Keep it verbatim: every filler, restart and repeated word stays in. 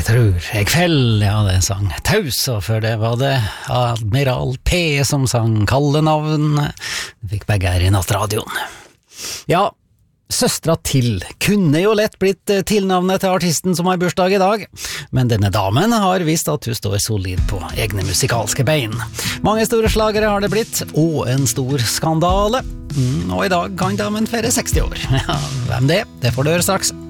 Jeg tror jeg fell, ja, det sang Taus, og før det var det Admiral P som sang Kallenavn. Vi fikk begge her i nattradioen. Ja, søstra til kunne jo lett blitt tilnavnet til artisten som har bursdag i dag, men denne damen har vist at hun står solid på egne musikalske bein. Mange store slagere har det blitt, og en stor skandale. Mm, og i dag kan damen feire seksti år. Ja, hvem det? Det får du høre straks.